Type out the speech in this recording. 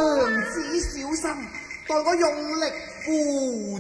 娘子小心，待我用力扶